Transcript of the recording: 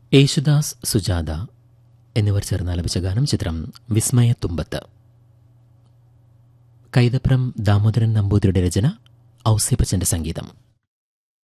യേശുദാസ്, സുജാത എന്നിവർ ചേർന്ന് ആലപിച്ച ഗാനം. ചിത്രം വിസ്മയത്തുമ്പത്ത്. കൈതപ്രം ദാമോദരൻ നമ്പൂതിരിയുടെ രചന, ഔസേപ്പച്ചന്റെ സംഗീതം.